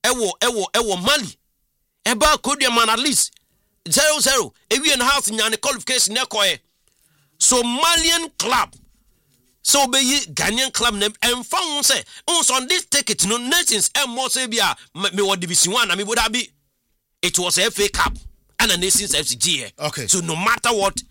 ewo Mali. Eba Kodia man at least 0-0. Ewi and house in qualification nekoye. So Malian club. So be Ghanaian club name and found say on this ticket no nations and more say be me what division 1 I mean would be it was a FA Cup and a nations FCG. Okay. So no matter what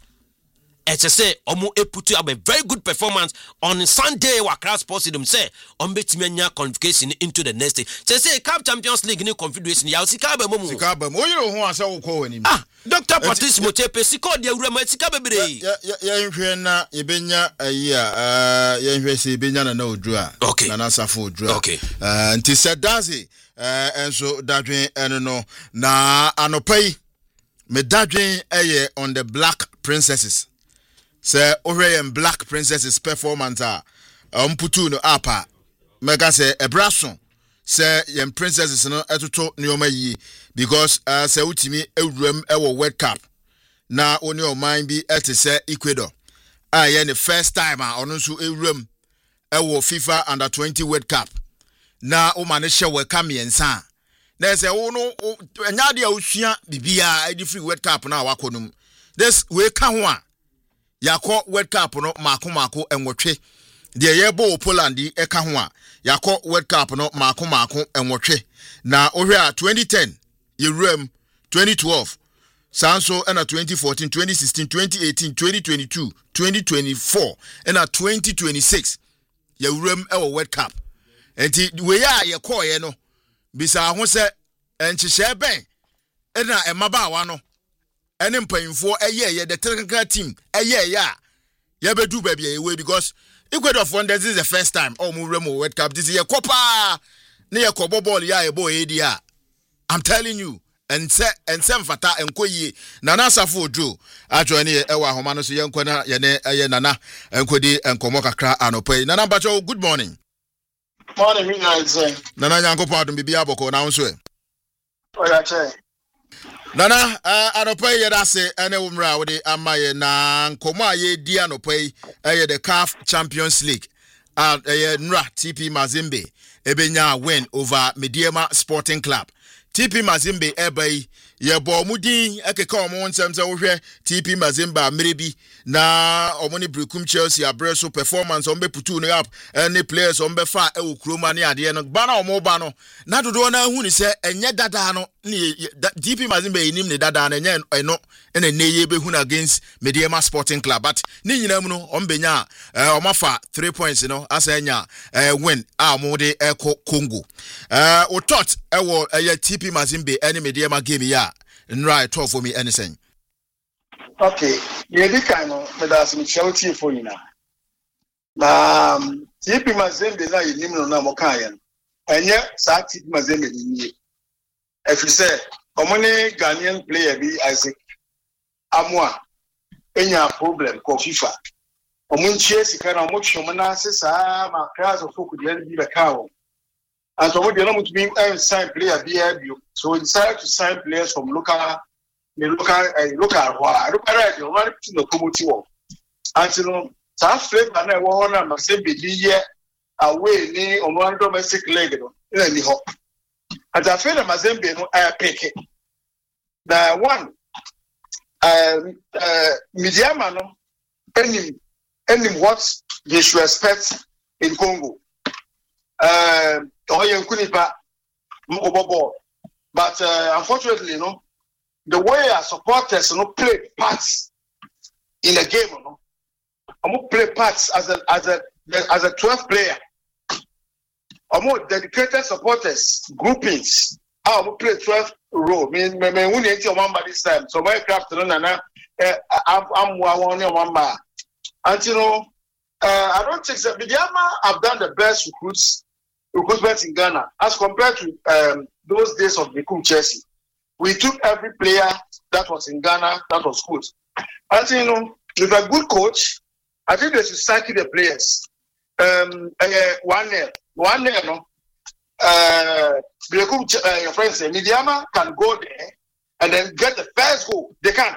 say omo put up a very good performance on Sunday Wakra Sports Stadium say on betimenya qualification into the next stage. Say Cup Champions League in confederation ya sika be momu. Sika be mo you ho asa wo ko wani. Dr. Patrice Motepe sika de awura ma sika bebre. Ya nhwe na yebenya ayi ya nhwe se yebenya na odu a. Okay. Na asafo odu a. Okay. Nti said dazi enso dadwen eno no na anopai me dadwen eye on the Black Princesses. Say Orion Black Princesses performance putu no apa mega say ebrason say yem princesses no etoto neoma yi because say utimi ewuram ewo World Cup na oni o man bi ete say Ecuador ye the first time ono nso ewuram ewo FIFA Under-20 World Cup na o ma ne hye we kamiensa na say wo no anya de a osua bibia edi free World Cup na wakonum this we ka ho a Yako World Cup no mako enwotwe de yebo Poland eka ho a yako World Cup no mako enwotwe na ohwe a 2010 yewuram 2012 sanso na 2014 2016 2018 2022 2024 na 2026 yewuram ewo World Cup enti we ya yekoye no bisa ho se enchihye ben na emabaawa no ene mpanyimfo eye the technical team eye ya bedu baby away because Ecuador for this is the first time mu World Cup this year kopa na ye kobo ball ya ebo edia I'm telling you and sem fata enkoyi nana asafo ojo ajo ne ewa homa no so ye nkona ye ne eye nana enkodi enkomo kakra anopai nana bacho good morning me guys nana nyankopo adum bibia boko na nso oya che Nana anopai yeda se ene umra wode amaye na nkomo aye di anopai the CAF Champions League nra TP Mazembe ebenya win over Mediema Sporting Club. TP Mazembe ebai ye bo mudin ekeka omo nsem se wo hwe TP Mazembe amrebi na omo ne Brekum Chelsea abreso performance ombe putu no up any players ombe fa e okroma ne ade no ba na omo ba no na dodo na hu ni se enye dada no ne TP Mazembe enim ne dada na enye eno ene neye be hu against Mediema Sporting Club but ni nyina mu no ombenya omafa 3 points no asanya win omo de eko Congo o tot ewo TP Mazembe ene Mediema game ya nra talk for me anything. Okay, the kind of that's me shouting for you now. TP Mazembe na yinim no na mokayen. Enye sa TP Mazembe ni. If you say omone Ghanaian player bi Isaac Amwa enya problem ko FIFA. Omunchie sika na omochoma na sesa ma class of folk dey be bekawo. And so we are not to be sign player BIB. So we decided to sign players from local right, the one to the community. And you know, South Flake and I want to say be here away ni on one domestic leg in the hop. And I feel that Mazembe no I pick it. The one Mediama no any what they should expect in Congo. But unfortunately, the way our supporters play parts in the game, play parts as a 12th player. More dedicated supporters groupings. I play 12th role. Me when you one by this time. So my craft I'm one man. And you know, I don't think that Mediama have done the best recruitment in Ghana as compared to those days of Brekum Chelsea. We took every player that was in Ghana that was good. And you know, with a good coach, I think they should cycle the players. 1-0, no. Brekum, your friend say Mediama can go there and then get the first goal. They can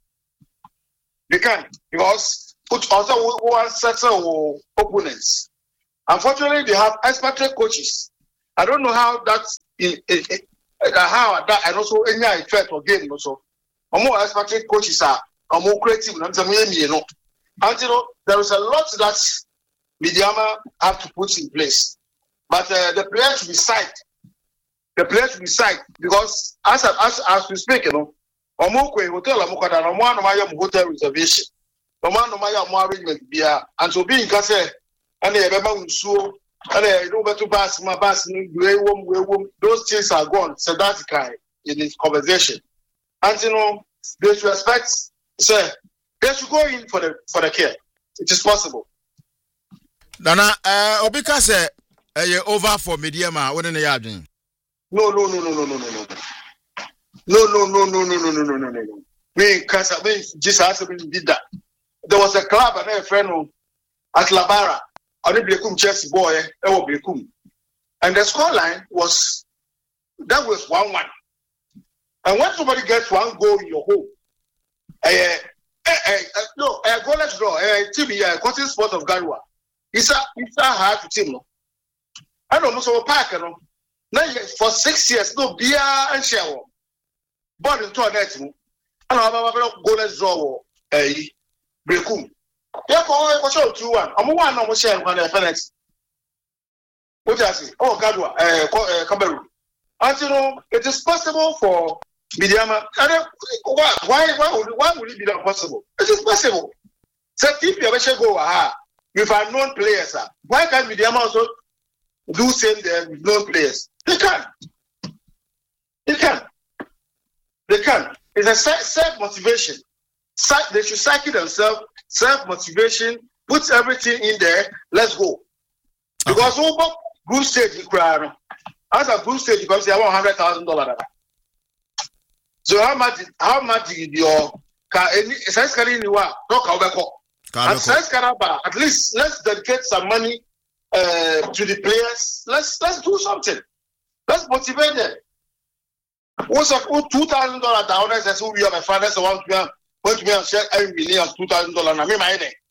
because also one set of opponents. Unfortunately, they have expatriate coaches. I don't know how that how that and also any effect or game also. More expected coaches are more creative than some until there is a lot that Midiama have to put in place. But the players should be psyched. The players should be psyched because as we speak, Omukwe hotel Amukada, hotel reservation. Arrangement and so being Kase and the Bema and over to Bass, my bass, those things are gone. So that's kind in this conversation. And they should expect, sir, they should go in for the care. It is possible. Nana, Obika say, over for Midiama, what in the yard? No. We just did that. There was a club and a friend at Labara, a Blekum Chelsea boy, Blekum. And the scoreline was 1-1. And when somebody gets one goal in your home, no, a goalless draw, TV, Cotton Sport of Garua. It's a hard to team. I don't know, so park, now for 6 years, no beer and share. But into a net, I don't have a goalless draw, Blekum. Therefore, I was 2-1. I'm one on share on the finance. What I say? Oh, Garua, Cameroon. Until it is possible for Midiama. Why would it be not possible? It is possible. So if you ever go with unknown players, why can't Midiama also do same there with known players? They can. It's a self-motivation. They should cycle themselves, self-motivation, put everything in there, let's go. Because over group stage, as a group stage, you can say $100,000. So how much did your size carry talk about? And size caraba, at least let's dedicate some money to the players. Let's do something. Let's motivate them. What's up? $2,000 down? I said, "So we have a finance want to share $1 million, $2,000." I mean, my name.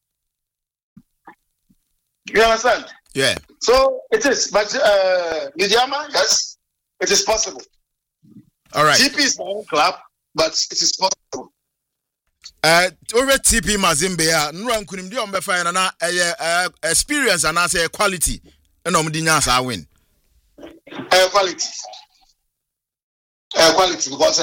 You understand? Yeah. So it is, but Midiama, yes, it is possible. All right. TP is my own club, but it is possible. Over TP Mazimbe, Nran kunim di ombe fa na experience and as quality. And di nyasa win. Quality because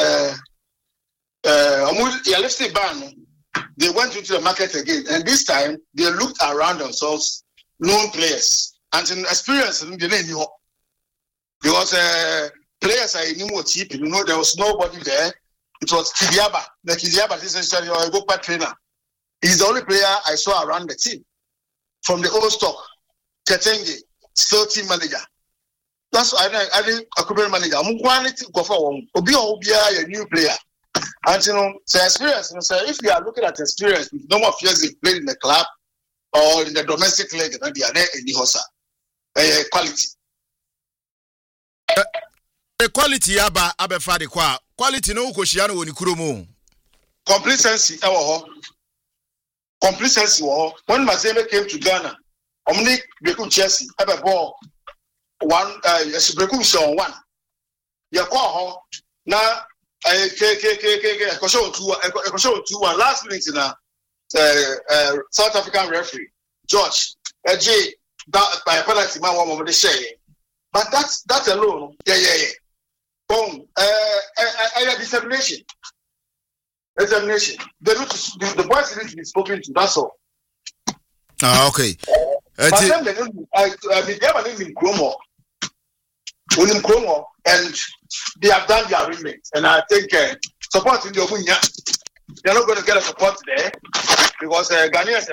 Yalesti Ban, they went into the market again, and this time they looked around themselves, known players, and in experience in the name because players are more cheap. There was nobody there. It was Kidiaba. The Kidiaba is essentially a Gopa trainer. He's the only player I saw around the team from the old stock. Ketenge, still team manager. That's I think a corporate manager. I'm going to go for one. Obia a new player. And so experience. So if you are looking at experience, no more years they played in the club or in the domestic league, and they are there in the Hosa. Quality. The quality abefa de kwa quality no ukoshia no woni kuromo. Complacency complacency when Mazembe came to Ghana, Omni Bekum Chelsea ebe ball one Bekum show one. Ya kwa ho na ekosho 2-1 last minute na South African referee George J that by penalty man one moment share. But that alone, yeah. Boom. Determination. The boys need to be spoken to. That's all. Okay. But then they and they have done their arrangement. And I think support in the Obunya, they're not going to get a support there because Ghanaians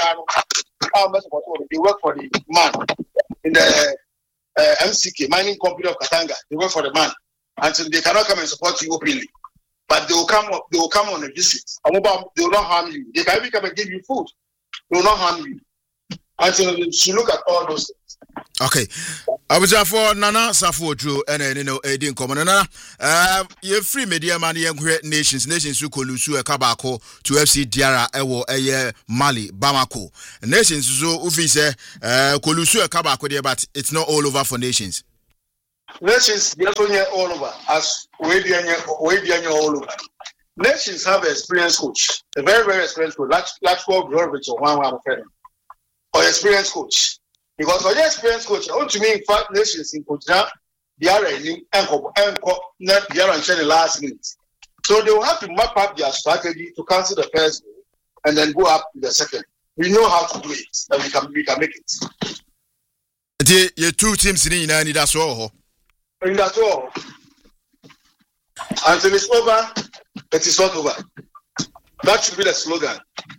they work for the man in the MCK mining company of Katanga. They work for the man. Until they cannot come and support you openly, but they will come on a visit. They will not harm you. They can even come and give you food. They will not harm you. Until you look at all those things. Okay, I was for Nana Safo Drew and Edin Common. You're free media money and great nations who Kolusu Kabako to FC Diara Ewo Mali Bamako. Nations so Ufise Kolusu Kabako there, but it's not all over for nations. Nations, they are all over, as we are all over. Nations have an experienced coach, a very, very experienced coach, like Grovich or one friend, or experienced coach. Because for the experienced coach, I want to mean, in fact, Nations in coach now, they are in they are the last minute. So they will have to map up their strategy to cancel the first goal and then go up to the second. We know how to do it, and we can make it. The two teams in the that's all. And that's all. Until it's over, it is not over. That should be the slogan.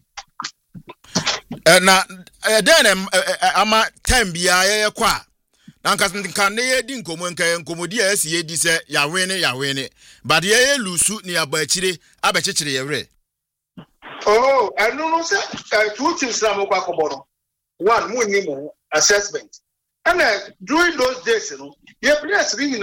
Now, then I'm at 10 BIA qua. Nanka can they didn't come and commodia as ye say, ya win, but ye lose near Bachiri, Abachiri. Oh, I know, sir. Two things I'm back about. One, more assessment. And during those days, you know, your players really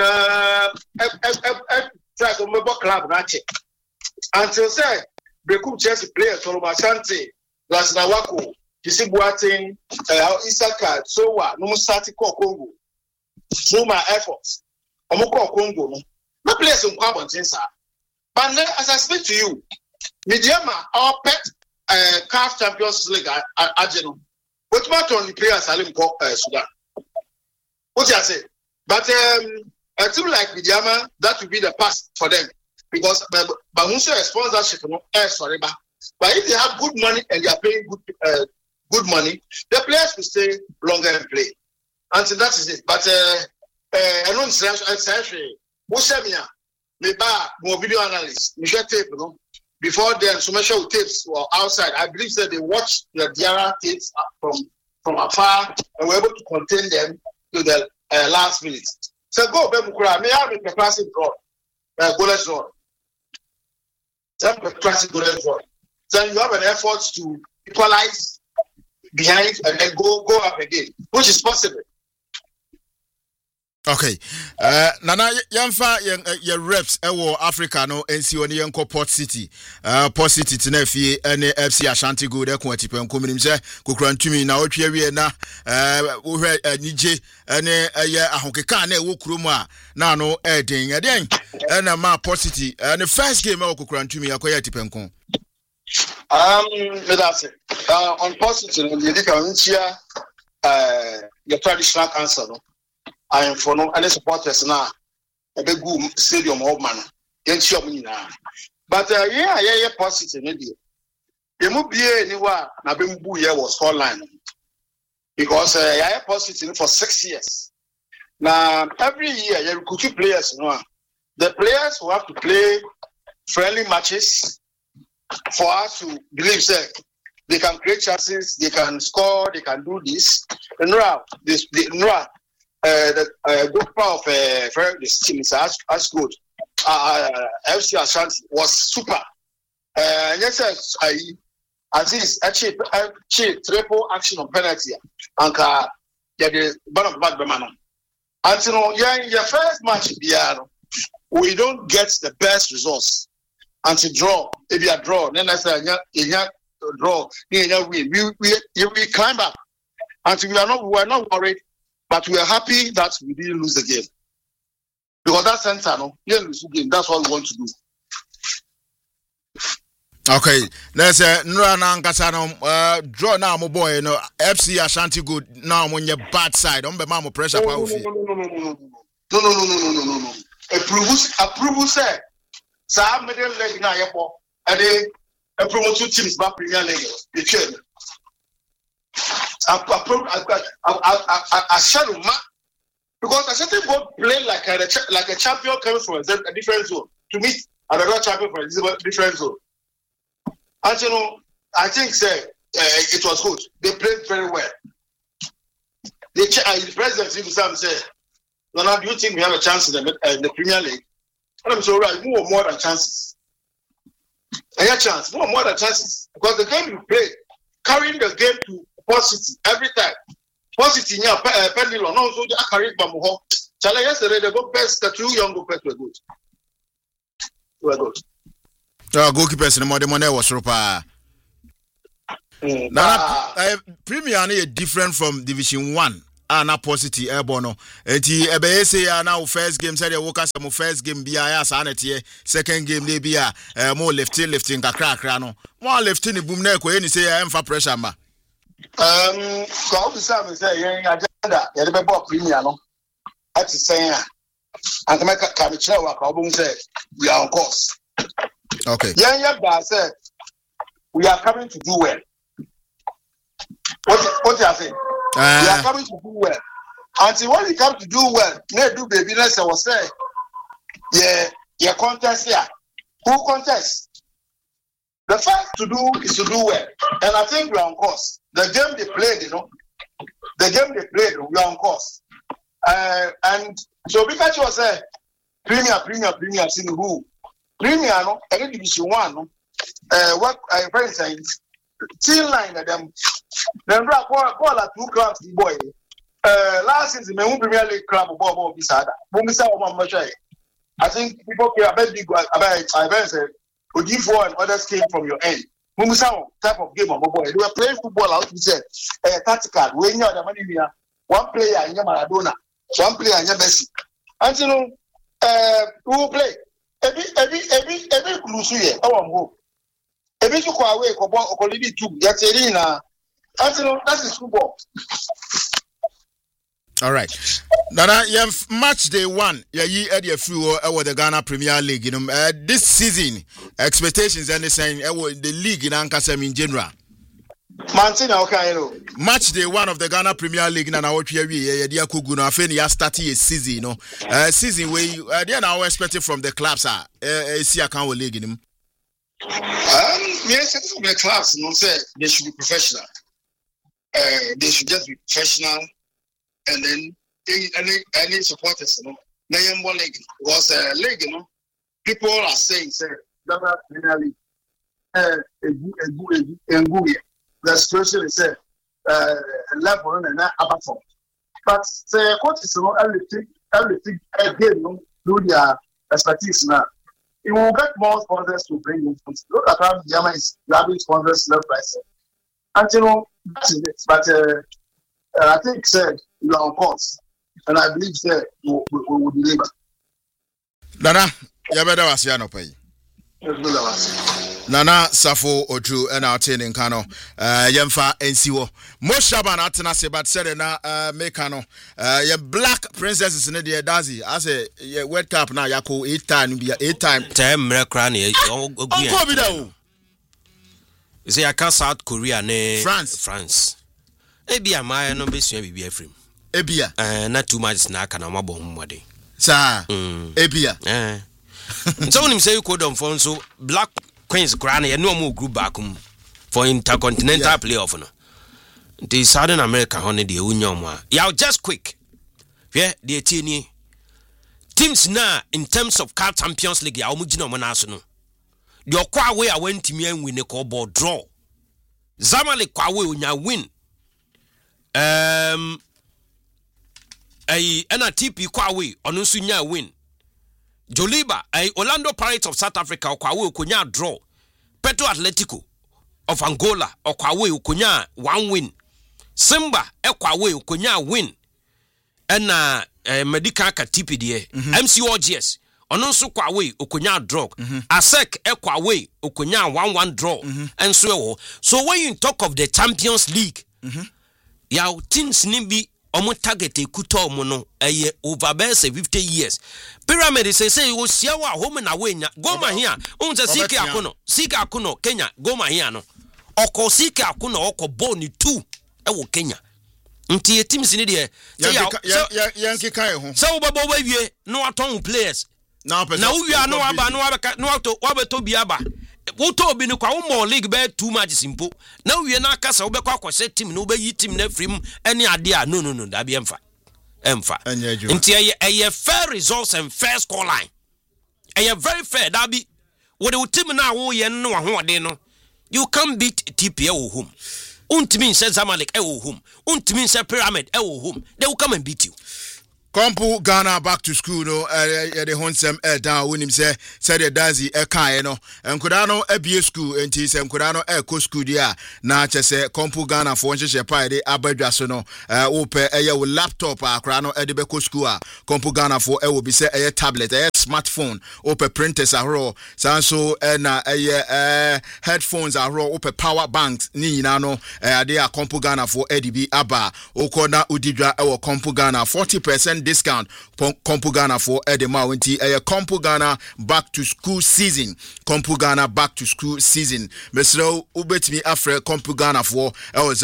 try to make club match. Until say, they could just play at Asante, Lasnawako, Kisibuating, Isaka, Sowa, no Satiko Congo. Through my efforts, Omoko Congo, no place in Kwabon Tinsa. But then, as I speak to you, Midiama, our pet CAF Champions League at Ageno, what matter on the players Salim Sudan? What I say? But I feel like Midiama, that would be the past for them because Bamusa sponsorship, sorry, but if they have good money and they are paying good money, the players will stay longer and play. Until that is it. But I don't say, Musemia, maybe more video analysts, Michelle tape, you know. Before then, so much tapes were outside. I believe that they watched the Diarra tapes from afar and were able to contain them to the last minute. So go, Bemukura, may I make a classic draw, goalless draw. That's a classic goalless draw. So you have an effort to equalize behind and then go up again, which is possible. Okay. Nana yamfa your reps ewo Africa no ensi oni yenko Port City. Port City tenefie ene FC Ashanti Gold e ko atipen kominim se kokura ntumi na otwe wie na wo hwe nije ene ye ahokeka na ewo kurom a na no eden ena ma Port City the first game e kokura ntumi yakoya atipen ko. That's it. On Port City no dey ka nchia your traditional answer no. I am for no any supporters now. A big good stadium of man. But yeah, positive maybe. You must be anywhere. Na bimbu here was scoreline because yeah positive for 6 years. Now every year you recruit players. You know, the players will have to play friendly matches for us to believe that they can create chances, they can score, they can do this. And now the good part of this team is as good. FC Ashanti was super. Yes, I think actually triple action on penalty. And the bad man. And you know, your first match, we don't get the best results. And to draw, if you are draw, then I say draw, we climb up. And we are not worried. But we are happy that we didn't lose the game. Because that center, no, we didn't lose the game. That's what we want to do. Okay, let's Nura Nankasano draw now, my boy. No, FC Ashanti Good now on your bad side. On the mama pressure. No. Approval, sir. Sam made a leg in Ayapo, and they promote two teams back Premier League. The chair. I shadow because I said go play like a champion coming from a different zone to meet another champion from a different zone. And you know, I think it was good. They played very well. The president even said, "No, do you think we have a chance in the Premier League?" And I'm so right, more than chances. I had chance, more than chances because the game you played, carrying the game to Port City every time. Port City near Pendulum, no, so I carried Bamuho. Challenge yesterday, the goalkeepers, the two young goalkeepers were good. Goalkeepers in the money was super. Now, Premier is different from Division 1. na positive ebono enti ebe say na first game say wo ka say first game bia ya sa na tie second game dey bia mo lifting kakra no mo lifting boom na ko ni say emfa pressure ma go be say yen agenda ye be ball premier no at say and come can chere wa ka obun say we are on course. Okay. Yeah, say we are coming to do well. What you are saying? We are coming to do well. Until when we come to do well, they do baby. Let's say, yeah, contest here. Who contest? The first to do is to do well, and I think we are on course. The game they played, we are on course. And so because you say premier, see who premier no, I think division 1 no. What I friends saying, team line of them. Then ball at 2 clubs the boy. Last season, my Premier League club ball beside. I think people care about big about events. Ojifo and others came from your end. Mumusa type of game of boy. They were playing football out. We said tactical. When you are the money here, one player in your Maradona, one player in your Messi. And you know, who play? Every cruise here. Our go. Every you go away. Go leave two. That's it. And you know, that is football. All right. Nana, match day 1. Ye Eddie Fru over the Ghana Premier League. You know, this season expectations and saying the league in Ankasem in general. Mantina, okay, you know. Match day 1 of the Ghana Premier League. Nana, what we dia Kuguna Feni ya starting a season. You know, season where they are now expecting from the clubs. See account league in him. Yes, from the clubs. No, say they should be professional. They should just be professional. And then any supporters, you know, Nayambo League was a league, you know. People are saying, sir, Ghana Premier League, the situation is level and upper form. But the coaches, you know, everything again, you know, do their expertise now. It will get more sponsors to bring in. Look at how Yama is grabbing sponsors left, right, sir. And you know, that's it. But I think, sir, we are on course, and I believe that we will deliver. Nana, you better was Yano pay. Nana Safo Oju and our training Kano, Yemfa NCO. Most Shaban Atanase, but said na Mekano, your black princesses in the Dazi. I say, your World Cup now, Yako 8 times, be 8 times. Time Merakrani, you say, I can't South Korea, France. Ebia my no be so be Efrim. Ebia. Not too much snack and I'm a bomb body. Sir. Ebia. So when him say you could on phone so Black Queens Granny and no more group back for intercontinental playoff no. The Southern America honey the union. Yeah, just quick. Yeah, the team teams now in terms of CAF Champions League, ya omujino monaso no. The okwa way I went to me and win a call draw. Zamalek kwa way unya win. Ena TP Kwawe onusunya win. Joliba Orlando Pirates of South Africa Kwawe ukunya draw. Petro Atletico of Angola Kwawe ukunya 1 win. Simba Kwawe ukunya win. Ena Medica ka TP die. MCOGS onunsu Kwawe ukunya draw. ASEC Kwawe ukunya 1-1 draw. And so when you talk of the Champions League, yaw teams ni bi omo target ekuto omo no over base 50 years. Pyramid say you see wa home na wenya goma here unza sika akono Kenya goma here no oko sika akono oko boni 2 ewo Kenya nti teams ni de yanki kai ho so babo wie no aton players na uwi anu aba no wabeto bi aba woto bi ni kwa wo league be 2 matches simple na wie na akasa wo be kwa kwose team no be yi team na free any ade a no da bi emfa nti eye fair results and fair score line eye very fair da bi wo de team na wo ye no ho ode no you can beat TP at home untimi say Zamalek at home untimi say Pyramid at home they will come and beat you Kompu Ghana back to school no the honsem down when him say the dazi kan no enkodano ebie school enti se enkodano ko school dia na che se Kompu Ghana for nhye pa de abadwa so no wo pe wo laptop akra no de be ko school a Kompu Ghana for wo bi se tablet smartphone wo pe printers ahro sanso na headphones ahro wo pe power banks ni nyina no ade a Kompu Ghana for edb aba okona udidwa wo Kompu Ghana 40% discount Kompu Ghana for Edema Winti Kompu Ghana back to school season. Kompu Ghana back to school season. Mesro ubetimi afre Kompu Ghana for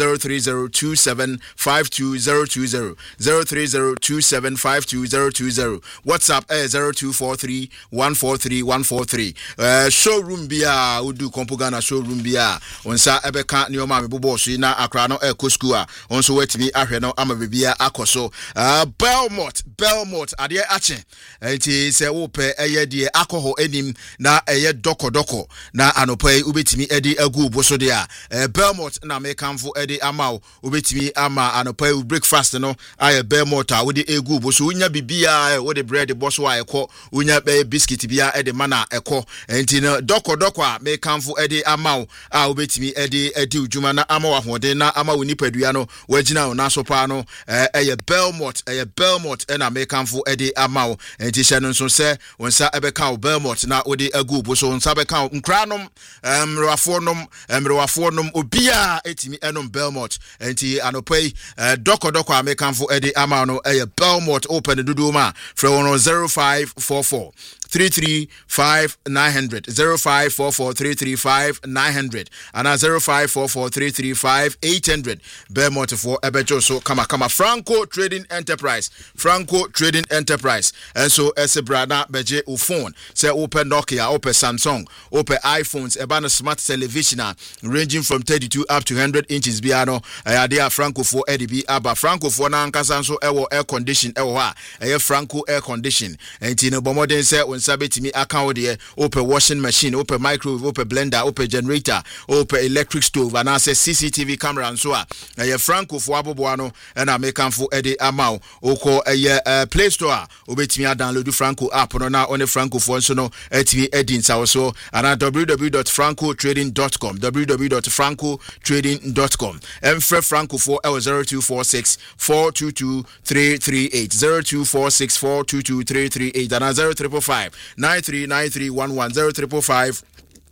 03027522020 03027522020 WhatsApp 0243143143 showroom bia udu Kompu Ghana showroom bia onsa ebeka nioma mebobo so na akra no eko school a onso wetimi ahwe no ama bebia akoso Belmont ade ache enti se wo pe die alcohol enim na doko na anopai ubetimi edi agu boso de a Belmont na me kamfo edi amaw ubetimi ama anopai breakfast no aye Belmont a wode egu boso unya bibia wode bread boso a ekọ unya be biscuit bia edi mana ekọ enti no doko a me kamfo edi amaw a ubetimi edi udwuma na amaw ahode na amaw nipadua no wagina na so pa no Belmont na me kamfo edi amaw enti hye no so se wonsa ebeka Belmont na odi agu boso wonsa beka nkranom mrewafonom obia etimi enom Belmont enti anopai doko a me kamfo edi amaw no Belmont open dudu ma fra 0544 335 900 0544 335 900 and 0544 335 800 Belmont for ebejo so kama Franco Trading Enterprise and so brana beje u phone say open Nokia open Samsung open iPhones ebana smart television ranging from 32 up to 100 inches biano dia Franco for edb aba Franco for na nkasa so ewo air condition ewo ha Franco air condition enti no bomodin say sabetimi account de open washing machine open microwave open blender open generator open electric stove and as CCTV camera and so Franco for aboboano and American for edi amount oko Play Store obetimi download Franco app no na on Franco for so no etimi edin so and www.francotrading.com Mfre Franco for 0246 422 338 0246 422 338 and 0355 939311 0355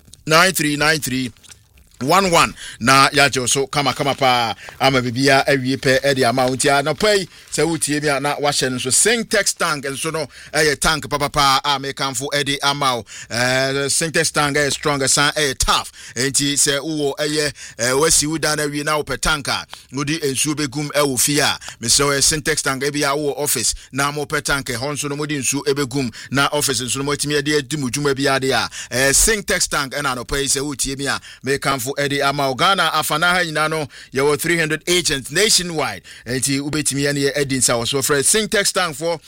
939311 na yaje so kama pa ama bibia awie pe e de amount ya na pai se wutie bia na wa hye no so Syntex tank enso no tank papa a me kamfo e de amount Syntex tank stronger san tough enti se wo wasi wuda na wie na wo pe tanka ngodi ensu begum wo fia me se Syntex tank e bia wo office na mo pe tank honso no modi ensu ebegum na office enso no motimi e de dimudwuma bia de a Syntex tank na no pai se wutie bia me kamfo Eddie Ghana afana ha nyina no ye were 300 agents nationwide enti ubetimi ya ne Eddie Nsa so for Syntex tank for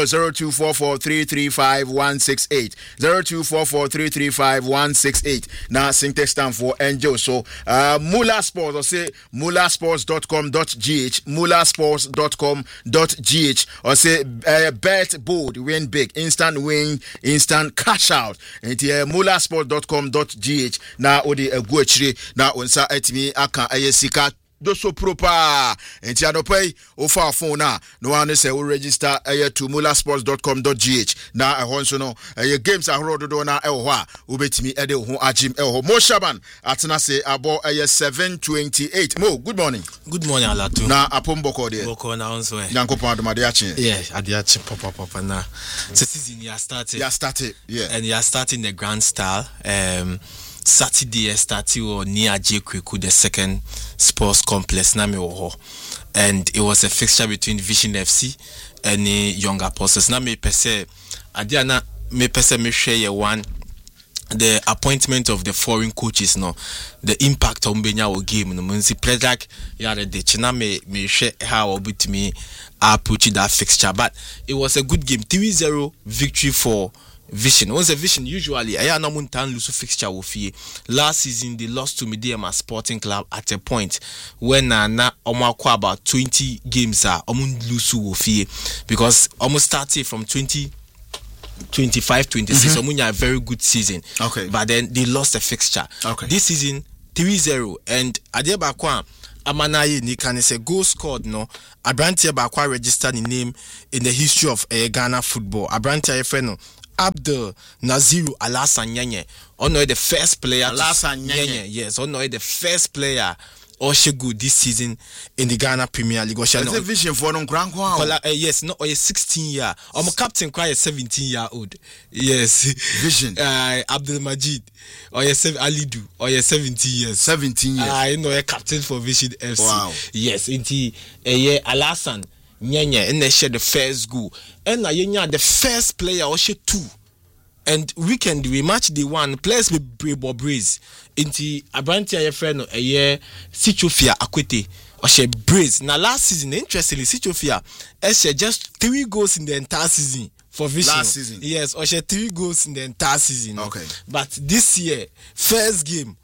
0244335168 0244335168 na Syntex tank for Angel so Mula Sports or say mulasports.com.gh mulasports.com.gh or say bet bold win big instant win instant cash out enti mulasports.com.gh na odi aguachire na onsa etimi aka ayesika doso propa enti adopai ofa phone na no one say we register to mulasports.com.gh na ehonso no games ahoro do na ewo a obetimi ede ho agim ewo Mo Shaban atena se abo 728 Mo good morning Alatu na apomboko de boko na onso Nyankopon adumade achi ade achi papa na the season you started and you are starting the grand style Saturday started near Jekweku, the second sports complex na me wo, and it was a fixture between Vision FC and Young Apostles. Na me pese adiana me pese me share one the appointment of the foreign coaches no the impact on Benya game no munsi play like ya the china me share how obitimi approach that fixture, but it was a good game 3-0 victory for Vision. Once a Vision, usually, I am not lose fixture with you. Last season, they lost to Mediama Sporting Club at a point when na almost about 20 games are lose with you because almost started from 25, 26. A very good season. Okay. But then they lost a fixture. Okay. This season, 3-0. And Adebakwa Amanaye Nikan is a goal scored. No, Abrantia Bakwa registered the name in the history of Ghana football. Abrantia Efreno. Abdul Naziru Alasan Nyenye. Ono the first player. Alasan Nyenye. Yes, Ono the first player. Oshegu this season in the Ghana Premier League. It's a vision for no grand. Yes, no, or 16 year. I'm a captain, quite a 17-year-old. Yes, vision. Abdul Majid, or Alidu, or 17 years. 17 years. I know a captain for Vision FC. Wow. Yes, indeed. Alasan Nyenye, and they share the first goal. And the first player, or she two. And weekend we match the one players be brave breeze into Abrantia your friend a year Sichofia Akwete or she breeze. Now last season, interestingly, Sichofia she just 3 goals in the entire season for Vision. Last season. Yes, or she 3 goals in the entire season. Okay. But this year, first game,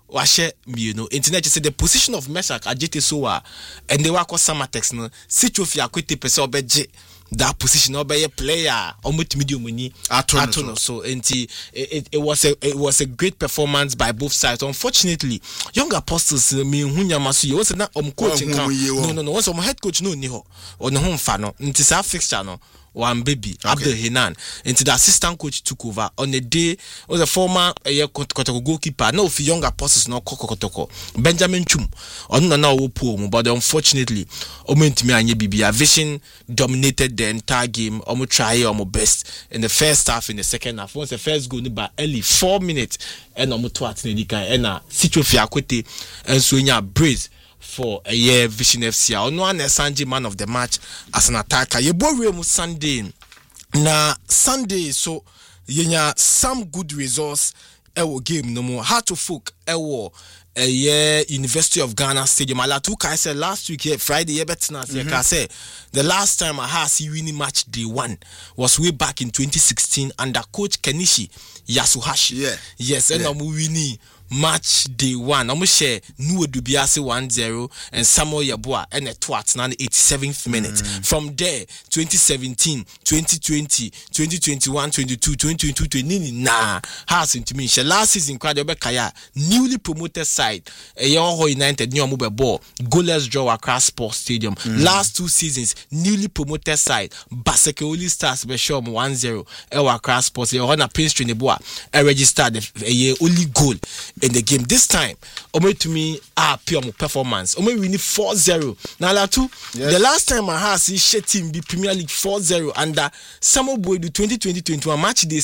internet say the position of Meshach Ajete Sowa and they work on Samatex no Sichofia Akwete person obeje that position be a player almost medium money atono. So it was a great performance by both sides. Unfortunately, Young Apostles me hunya masu was na coaching no once head coach no ni ho no ho mfa no nti sa fixture no one baby Abdul Hinan into the assistant coach took over on the day was a former Kotoko goalkeeper no for Young Apostles no Kotoko Benjamin Chum on na poor but unfortunately omentimi anye bibia Vision dominated the entire game almost try almost best in the first half. In the second half once the first goal by early 4 minutes and almost twat nedika and Sichofia Akwete and so nya brace for a year Vision FC. On one Sanji man of the match as an attacker. You borrow Sunday. Na Sunday so yenya some good results ewo game no more. How to folk ewo a year University of Ghana Stadium. I said last week here Friday I said the last time I had see winning match day 1 was way back in 2016 under coach Kenichi Yasuhashi. Yeah. Yes, and I'm winning match day 1. I'm share Nuwe Dubiase 1-0 and Samuel Yabua and a twat now the 87th minute. From there 2017, 2020, 2021, 22, 2022, 20 nah has into me. Last season Kaya newly promoted side Yoho United new mobile ball goalless draw across Sports Stadium. Last 2 seasons newly promoted side Basekoli Stars Beshom 1-0 across Sports Yohana Prince Trineboa registered a only goal in the game. This time, to me, pure performance. We win 4-0. Now, the last time I had see team be Premier League 4-0 under Samuel Boyd 2020-21 match day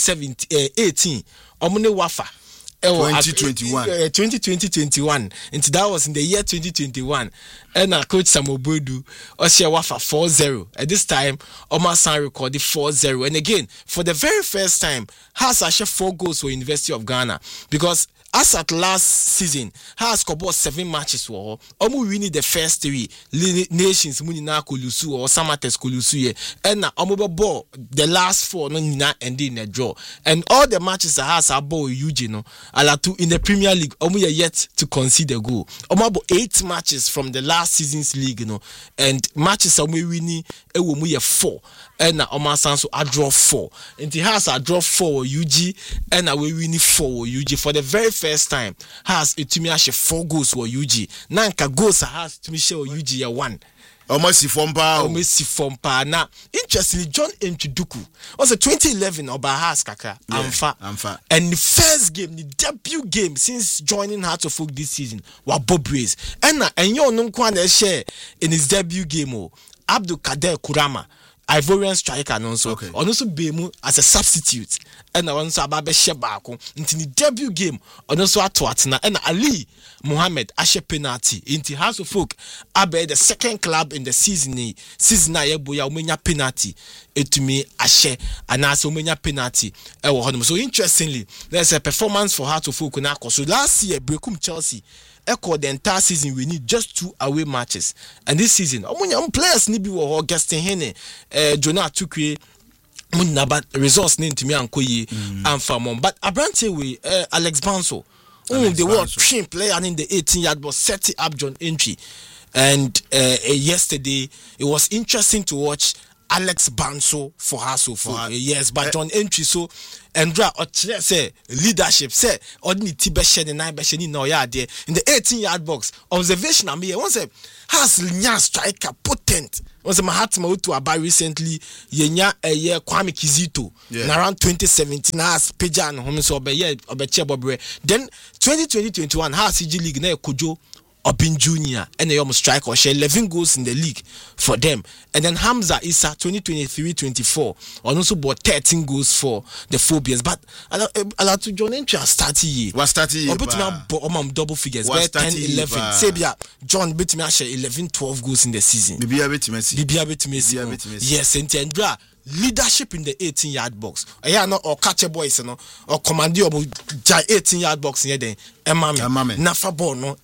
18. Wafa. 2020-21 and that was in the year 2021 and coach Samuel Boydu Oshia Wafa 4-0 at this time Omar San recorded 4-0 and again for the very first time has actually 4 goals for University of Ghana because as at last season, has scored 7 matches for Omu winning the first 3 nations Munina Kolusu or Samates Kolusu and Omu ball the last 4 no ending a draw. And all the matches that has ball Eugene Alatu in the Premier League, Omu yet to concede a goal. Omu 8 matches from the last season's league, and matches Omu winning Omu 4. And Omar Sanso I draw 4. And he has a draw 4 UG and we win 4 UG for the very first time has it to me 4 goals for UG. Nanka goals has to me show UG 1. Almost from pa. Now, interestingly, John Nchuduku was a 2011 Obahas Kaka. Amfa. And the first game, the debut game since joining Hearts of Folk this season was Bob Brace. And you know, share in his debut game, Abdul Kader Kurama. Ivorian striker also Bemu as a substitute and also Ababe Shebako into the debut game also Atwatina and Ali Mohammed Ashe penalty into House of Folk Abe the second club in the season Boya Umenya penalty to me Ashe and also Umenya penalty. So interestingly there's a performance for Hearts of Folk now. So last year Brekum Chelsea the entire season we need just 2 away matches, and this season players need be Augustine Hene, Jonah Tukwe, munna but results name to me and koyi and for but abrante we Alex Banso the world train player in the 18-yard box set it up John Entry. And yesterday it was interesting to watch Alex Banso for her so far. Yes, but John Entry so Andra or say leadership say ordinary Tibeshen and Nibeshen no ya there in the 18-yard box. Observation I mean once has nya striker potent. Once Mahatma to about recently yenya Kwame Kizito around 2017 has Pejan home so be Chebobre. Then 2020-21 has CG League na Kojo Obin Junior and they almost strike or share 11 goals in the league for them. And then Hamza Issa 2023-24 also bought 13 goals for the Phobias. But a lot of John Entry started was started double figures where 10-11 Sabia John beat me 11-12 goals in the season. Yes, and Tendra leadership in the 18-yard box. I no or catcher boys no or command you 18-yard box near then. Emame nafa ball no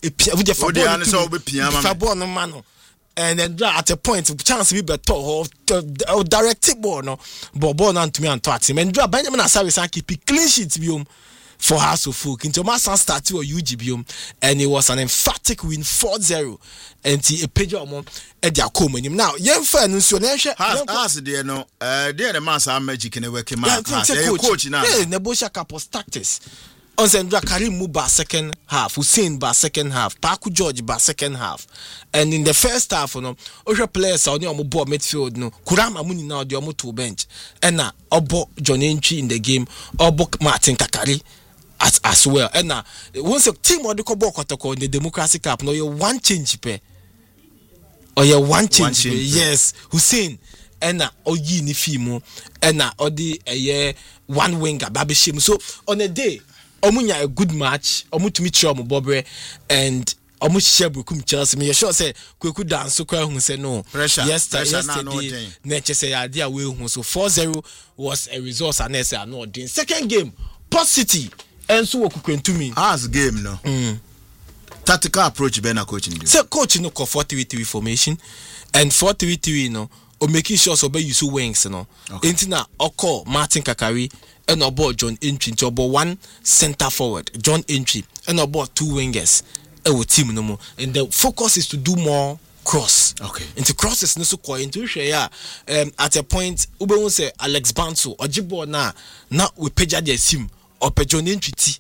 ball no man. And then at a point chance be better or direct ball no ball no to me and to him and Benjamin Asari san keep clean sheet biom for House of Folk into Masan started or UGBM and it was an emphatic win 4-0 and a page of at their common now young fan has there no the master magic in a working man coach now Nebosha Capos tactics on Zendra Karim Muba second half Hussein ba second half Paku George ba second half and in the first half no other players on your ball midfield no Kurama Muni now the to bench and na Obo John Entry in the game Obo Martin Kakari as well. And now, once a team or the Kobo Kotoko in the Democracy Cup, no, you one change pay. Or you one change pay. Yes, Hussein. And now, Oyi Nifimo. And now, the one winger, Babishim. So, on a day, Omunya a good match, Omu to meet you, Bobre, and Omu Shebukum Chelsea. Me, sure say, Kuku dance, so who say no. Pressure. Yesterday, nature say, idea will. So, 4-0 was a result, and I say, no, the second game, Port City. And so what could to me as game no tactical approach be na coaching so coach no 4-3-3 formation and 4-3-3 no o making sure so be use wings no entina oko Martin Kakari and about John Entry to about one center forward John Entry and about two wingers e team no more and the focus is to do more cross into crosses no so quite into share at a point ube won say Alex Banso ojibo na we peja their sim or John Entry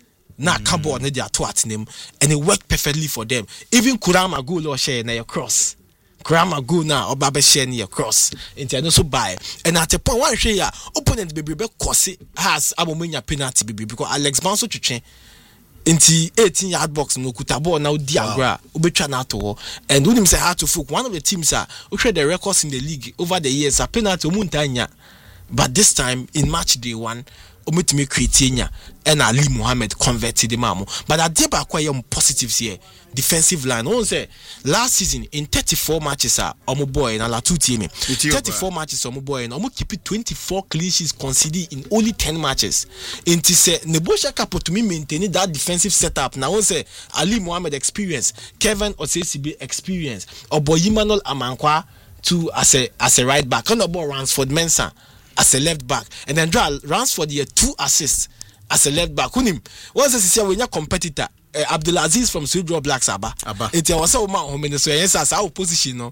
na cabo na their to at name and it worked perfectly for them. Even Kurama go or share na your cross. Kurama go na or Baba share near cross. Into so buy. And at a point one share opponent baby Kosi has Abominia penalty baby because Alex Banso to change into 18-yard box no kutabo now diagra ubetwa na to and when him say how to folk one of the teams are who share the records in the league over the years a penalty omuntanya but this time in match day 1 omitumi create and Ali Mohammed converted the mamu but at deba kwa positives here defensive line on say last season in 34 matches omo boy na la 2 team 34 matches omo boy and omo keep 24 clean sheets conceded in only 10 matches inti say Nebosha Kapo to me maintain that defensive setup now on say Ali Mohammed experience Kevin Osesibe experience Oboy Emmanuel Amankwa to as a right back on the ball Ransford Mensah as a left back and then runs for the 2 assists as a left back. Kunim once this is when your competitor Abdulaziz from Sudro Black Saba. It was so man so yes as our position no.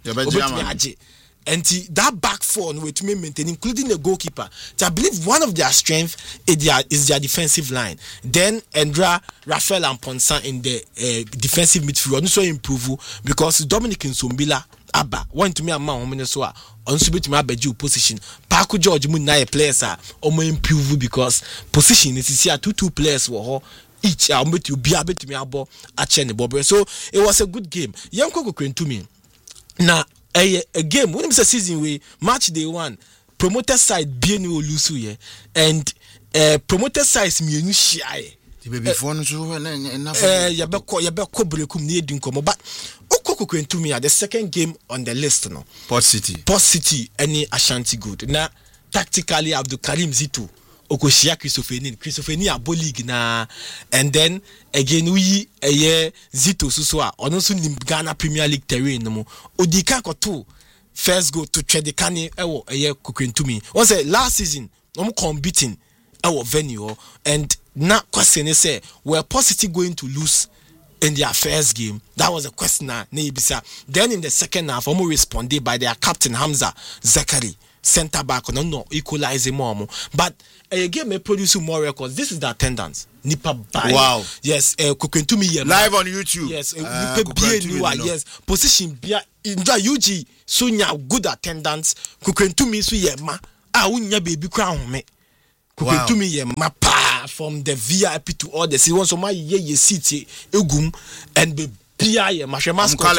And that back four with me maintain including the goalkeeper. So I believe one of their strength is their defensive line. Then Endra, Rafael and Ponsan in the defensive midfield also improve because Dominic Nsombila Abba want to me a man home so on to me abeju position. Paku George mun na players are improve because position is here 2 players were each are to be able to me abo ache bobre. So it was a good game. Yanko go to me. Now a game when it's a season we match day 1 promoter side bienu olusu ye and promoter side mienu shia before no so ya be ko brekum na edin komo but okoko to me the second game on the list no Port City any Ashanti good na tactically Abdul Karim Zito okoshia Christopheni abo league na and then again we Zito so ono so nim Ghana Premier League terrain no mo odika koto first goal to Chedekane ewo eye Kukwentumi. Was it last season? Competing our venue and now question is say were Positive going to lose in their first game? That was a question. Then in the second half, almost responded by their captain Hamza Zakari, centre back, no equalizing more. But a game may produce more records. This is the attendance. Nipa Bay. Wow. Yes, Kukwentumi live on YouTube. Yes, yes. Position Bia enjoy UG Sunya good attendance. Kukwentumi su yema. Unya baby crown me. Kukwentumi yema pa from the VIP to all the seats. So my ye city egum and be Pia ye mascot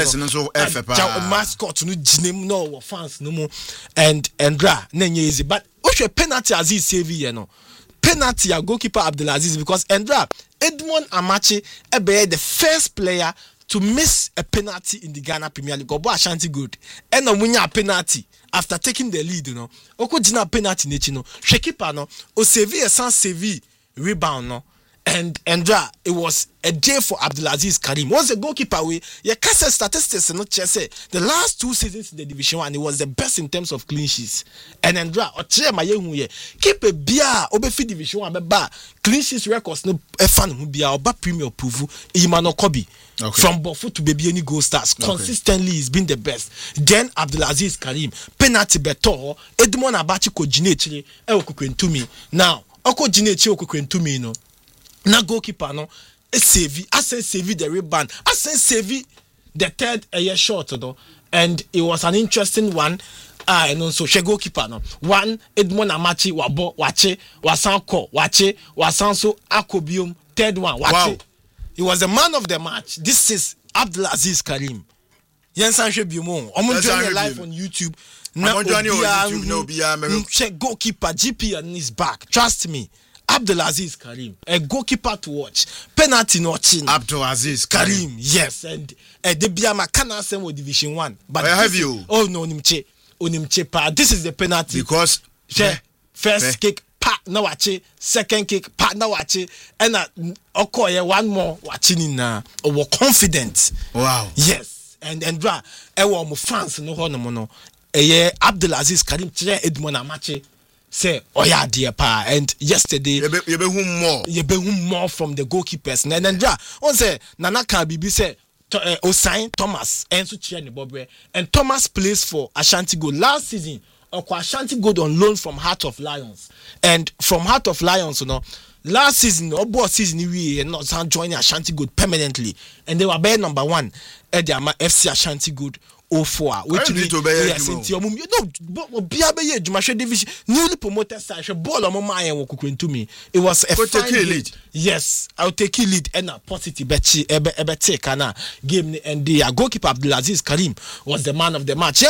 no jinem no fans no more and dra nenye easy but a penalty Aziz save ye no penalty a goalkeeper Abdulaziz because Endra Edmond Amachi ebe the first player to miss a penalty in the Ghana Premier League. Obo Ashanti good and munya penalty after taking the lead, you know. Oko jina penalty nechi no. Shekipa no o save a sans save rebound no. And Endra, it was a day for Abdulaziz Karim. Once the goalkeeper we your cast statistics not just say the last 2 seasons in the Division 1 it was the best in terms of clean sheets. And Endra oche ma yehu ye keep a bia obefi Division 1 ba clean sheets records no fan hu bia oba Premier Prove Imano Kobi. Okay. From Bofu to Baby any Gold Stars consistently he's been the best. Then Abdulaziz Karim penalty beto Edmond Abachi ko jinechire e Kukwentumi. Now oko jinechire Kukwentumi no na goalkeeper no save the rebound save the third year shot though, and it was an interesting one. And so she goalkeeper no one Edmond Amachi wabo wache wasanko wache wasanso akobium third one wache. Wow. He was the man of the match. This is Abdulaziz Karim. Yensan Shebiumon. I'm joining live on YouTube. Now check goalkeeper GP on his back. Trust me. Abdulaziz Karim, a goalkeeper to watch. Penalty notching. Abdulaziz Karim. Yes, and the Biama cannot send with Division 1. But have you? Oh no, Onimche pa. This is the penalty. Because first kick, pa na wache. Second kick, pa na wache. And okoye one more watching na. We're confident. Wow. Yes, and dra. Ewa mo fans no ho no mo. Abdulaziz Karim chire Edmond Amachi. Say, oh yeah, dear pa, and yesterday you be more from the goalkeepers. And then on say Nanaka Bibi say Osain Thomas and Suchiani Bobre, and Thomas plays for Ashanti Gold last season. Ashanti Gold on loan from Heart of Lions, and from Heart of Lions, you know, last season or both season we not joining Ashanti Gold permanently, and they were bare number 1 at the FC Ashanti Gold. 04 which yes into your no biabe Jumashe division newly promoted side ball on my Kukwentumi. It was a fine lead. Yes, I'll take you lead and a positive bet take ana game and the goalkeeper Abdulaziz Karim was the man of the match.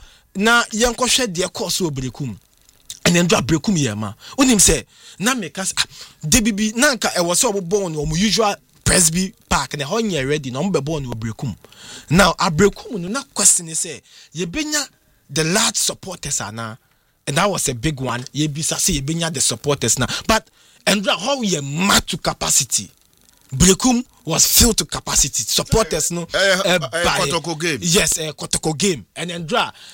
Yanko shed their course over Brekum and then drop Brekum yema. Unim say na make us DBB nanka I was so born or usual Presby Park and the whole year ready number born will breakum. Now a breakum no question is say ye benya the large supporters are now, and that was a big one. Ye be say ye benya the supporters now. But and how ye mad to capacity. Breakum was filled to capacity. Supporters no Kotoko game. Yes, a Kotoko game. And then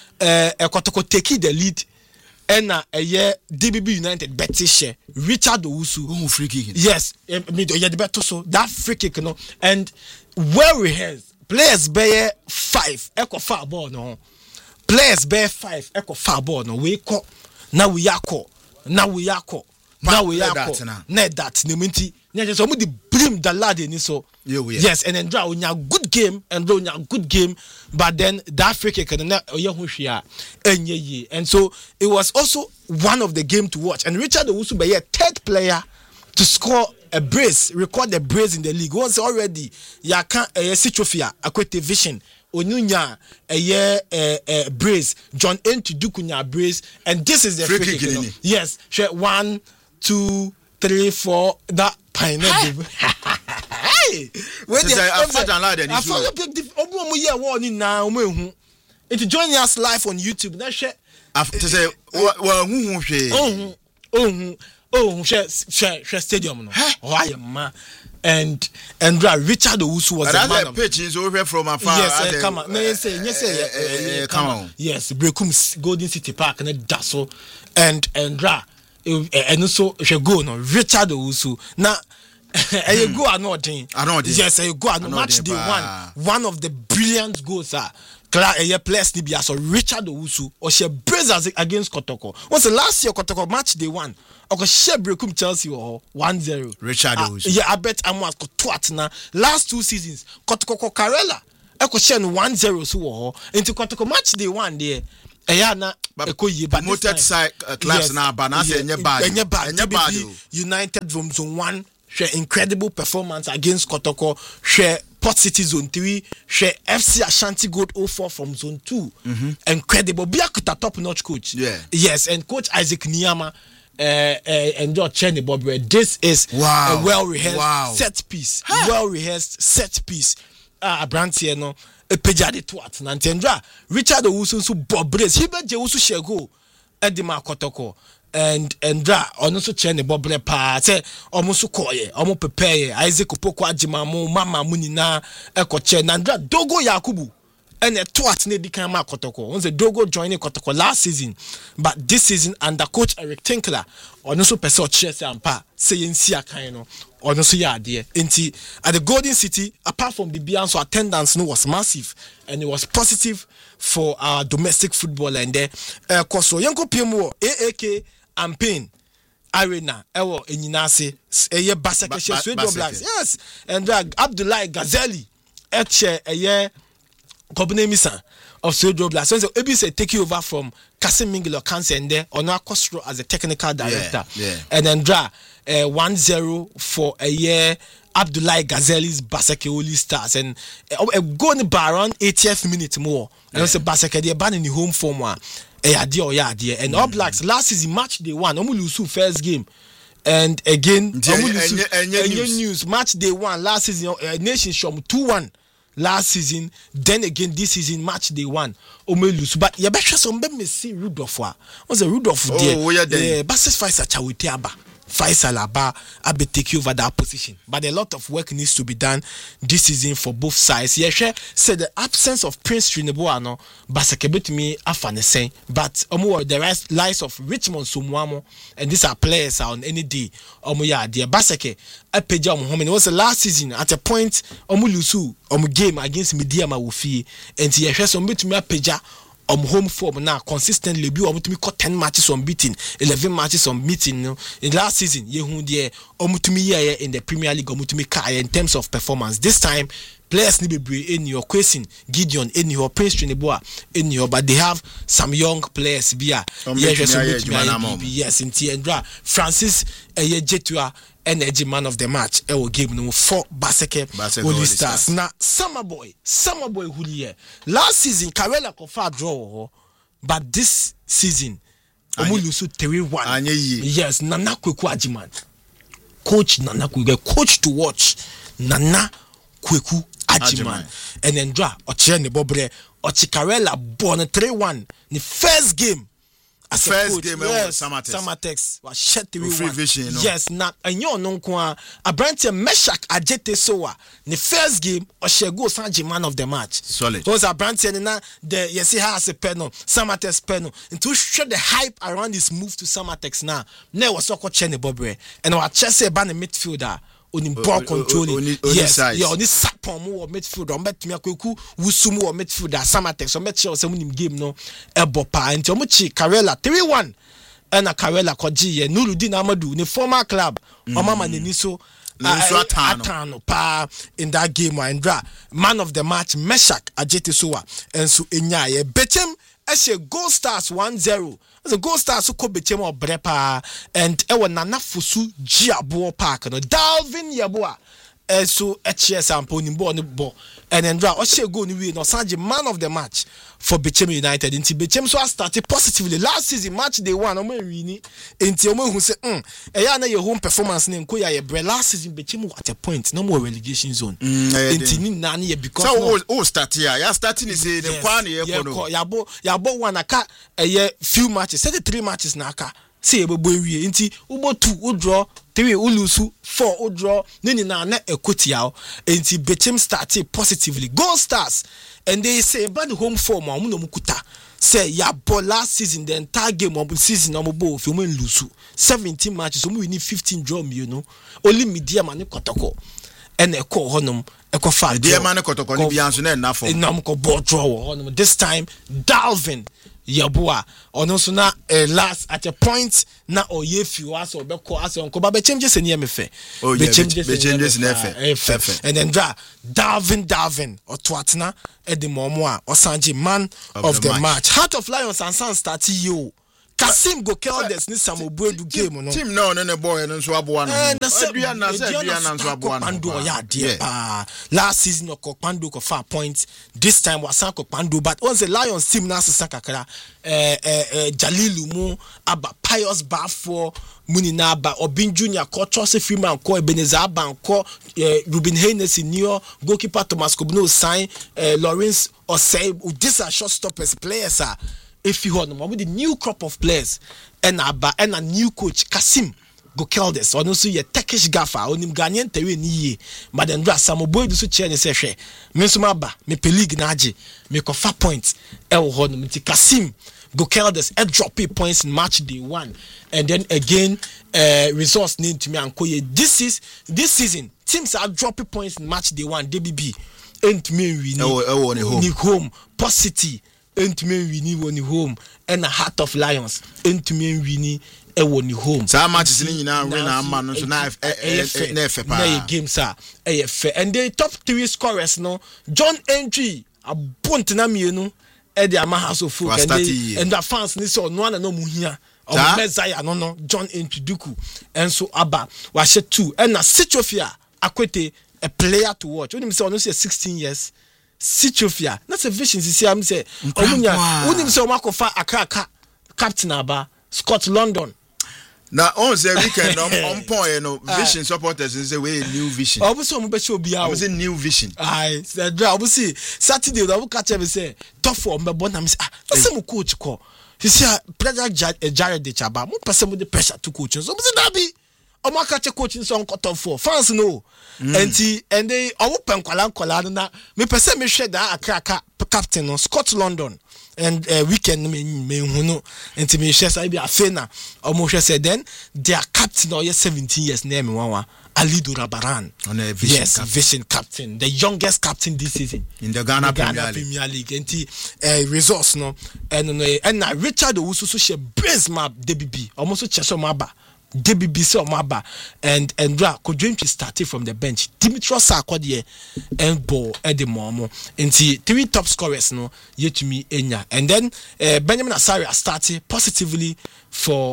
Kotoko take the lead. And a year DBB United Betty share Richard Owusu free kick. Yes, the better so that free kick no and where we has players bear 5 echo far ball no players bear 5 echo far ball no we call now we are net that no minti so the brim the lad in so yes and then draw on your good game and draw your good game but then that free kick and so it was also one of the game to watch and Richard Owusu be a third player to score a brace record the brace in the league once already ya can a Citrofia Akwete Vision Onunya a year brace John Enti Dukunya brace and this is the free kick yes 1 2 3 4 that pineapple. Hey, when if you join us live on YouTube, that shit. After say, well, Oh, share stadium no. Oh, I am man. And Richard Owusu was a man of pitch is over from afar. Yes, come on. No, yes, come on. Yes, Brekum Golden City Park and Dasso and also she go no Richard Owusu. Now you go another. Yes, you go another match day one of the brilliant goals players ni so Richard Owusu or she braces against Kotoko. What's the last year Kotoko match day one? Oko share Brekum Chelsea 1-0. Richard Owusu. Yeah, I bet Amos ko twat na last 2 seasons Kotoko Karela eko share 1-0 so into Kotoko match day one there. Na promoted side clubs na banana enye bad. United from zone 1 share incredible performance against Kotoko, share Port City zone 3, share FC Ashanti Gold 04 from zone 2. Incredible. Biakuta top notch coach. Yeah. Yes, and coach Isaac Niyama and George Cheney Bobre. This is a well rehearsed set piece. Well rehearsed set piece. Abranti no epejade twat na ntendra Richard Owusu so Bobre. He be je Owusu shego Edima Kotoko. And ono so Cheney Bobre pa say omo so koye omo prepare Isaac Opoko Ajima mo mama munina ekoche na ndra Dogo Yakubu and a twat ne dikan ma Kotoko. Once the Dogo joining Kotoko last season, but this season under coach Eric Tinkler ono so person chese ampa say nsia kan no ono so ya ade enti at the Golden City apart from the Bianso attendance no was massive and it was positive for our domestic football and there koso yanko pmo AAK Ampin Arena ewo enyinase eye Baseke Sweden Blacks. Yes, and Abdullahi Gazeli eche eye Kobunemi of Sweden Blacks. So Ebi say take you over from Kasim Mingilo Cancer and there on our Costro as a technical director. And then 1-0 for a year Abdullahi Gazeli's Baseke Oli Stars and going by around 80th minute more. And also Baseke they ban in the home form and All Blacks last season match day 1 Omulusu first game. And again news match day 1 last season Nation Shom 2-1 last season. Then again this season match day 1 Omulusu. But you better some me see Rudolph was a Rudolph there. Basis Faisal Chawitiaba Faisal Aba abe take over that position. But a lot of work needs to be done this season for both sides. Yeshe said the absence of Prince Trinebo no Baseke betumi afanesen, but the lies of Richmond Sumuamo and these are players on any day. Ya dear Baseke apeja home. It was the last season at a point Omulusu game against Mediama Wufi and yeshe so betumi apeja home form now consistently be to me 10 matches unbeaten, 11 matches unbeaten in last season. Yehu there in the Premier League in terms of performance. This time players need to be in your question Gideon in your Prince Trineboa in your, but they have some young players via yes in Tiendra Francis Jetua energy man of the match game no for Baseke Oli Stars. Now summer boy who here last season Karela Kofa draw, but this season Omulusu 3-1. Yes, Nana Kweku Ajiman coach Nana Kweku coach to watch Nana Kweku Ajiman and then draw Ochene Bobre Ochikarela born 3-1 the first game. As first game Samatex was shut the yes na enyo no nko a branch Meshak Ajete Soa the first game Oshego Sanji man of the match solid. Those are branch na the yes he has a penal Samatex penal and to show the hype around this move to Samatex now was so Chene Bobre and our Chelsea ban the midfielder on ball controlling yes on this sapon mo midfielder on bet me Kweku Wusumu or midfielder Samatex on bet show some game no ebopa and omuchi Karela 3-1 and a Karela Koji Nurudin Amadu the former club Omama Neniso Atano pa in that game and man of the match Meshak Ajete Soa and so Enyaye Bechem Eshe Gold Stars 1-0. The Gold Stars who could be or Brepa and Ewa Nana Fusu Giabo Park no Dalvin Yabua so HS and Pony Bo and then Oshe go ni no Sanji man of the match for Bechem United. Inti Bechem so started positively last season match day 1 omo wini inti omo hu say eya na your home performance ne nko ya ye bre last season Bechem at a point no more relegation zone inti ni na na because so start here ya starting is the plan here yabo one aka few matches 3 matches na aka say ebo ewie nti ubo 2 u draw 3 u lose 4 u draw nini na ekotiao nti Bechem started positively Gold Stars and they say about the home form amu no mukuta say ya ball last season the entire game of season no bo fi mo lose 17 matches so we need 15 draw you know only media man kotoko and e call honum e ko fa media man kotoko ni bianso na na for nam ko ball draw honum this time Dalvin Yabua ono so na last at a point na oyefi was obeko as onko ba Bechem just eni emefe Bechem just nefe and then Dalvin otwatna edimomo a osanje man of the match Heart of Lions and San start you Kasim go kill this ni Samobuedu game no team no boy no so aboa no Adriana so aboa no ya dear last season Okpando ko 5 points this time wasan Okpando but once the Lions team na sesa kakra Jalilu mu aba Pius Bafo Munina aba Obin Junior ko Chose Freeman ko Ebenezer Aban ko Ruben Haynes senior goalkeeper Thomas Kobno sign Lawrence Osei these are short stoppers players are if you want with the new crop of players and a new coach Kasim go kill this or no so ye Turkish gaffer onim Ghanaian tewe ni ye but then Samobuedu so chair ne se hwe me so maba me pe league na age me ko 4 points e wo ho no mti Kasim go kill this e drop points in match day 1 and then again resource need to me ankoye this season teams are dropping points in match day 1 DBB ain't me we ni home Positive Entime wini woni home and a Heart of Lions entime wini e woni home sa matches ni nyina we na ama no so na efe pa na game sa efe and the top 3 scorers no John Entry abont na mienu e de ama House of Folk and the fans ni so no na no muhia o Messiah no John Entry duku and so aba wa she 2 and na Sichofia Akwete a player to watch when him say no say 16 years Sichofia that's a vision see am say omunya unim say omakofa Accra captain aba Scott London na on say weekend on point no vision supporters say we new vision obuso omu be show bia o say new vision ai say dra obusi Saturday we catch am say tough for me bon am say say mo coach ko he say pressure Jared de Chaba mo person mo the pressure to coach so obusi dabi omo catch coaching so on cut off for fans no and they open kwala na me person me hwe da Accra captain no Scott London and weekend me hunu enti me hwe say be afena omo hwe say then their captain or 17 years name wanwa Alido Rabaran on a vision yes captain. Vision captain the youngest captain this season in the Ghana Premier League enti resource no and Richard Owusu so she brace map DBB almost so cheso maba DBB Maba and Kodwentwi started from the bench. Dimitrios Sarkodie and ball at the moment. And 3 top scorers no yet to me enya. And then Benjamin Asaria started positively for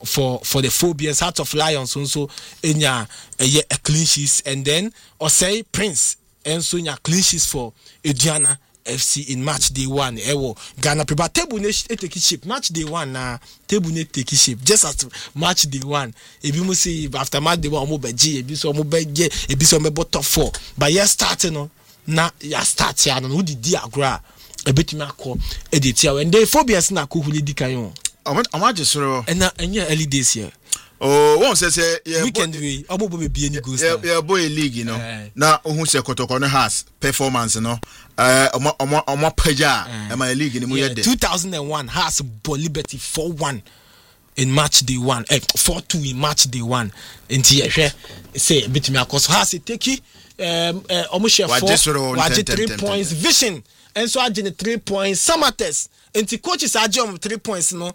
the Phobians, Heart of Lions also enya a clean sheet and then Osei Prince and so enya clean sheets for Ediana FC in match day 1 ewo Ghana prepare table ne take shape match day 1 na table ne take shape just as match day 1 ebi mo say after match day 1 mo beji ebi so mo beje ebi so me top 4 but yes starting no na ya start ya no di agora ebetumi akọ editi and the Phobians na ko huli dikan yo am just so and na enya early days here oh one say yeah weekend we obobo be any go start yeah boy league you know na ohun se kotoko no has performance no omo paja my league ni mu ye 2001 has Liberty 4-1 in match day 1 4-2 in match day 1 enti ye say betimi akos has take omo share 4 3 points vision and so agene 3 points Samates enti coaches agene 3 points no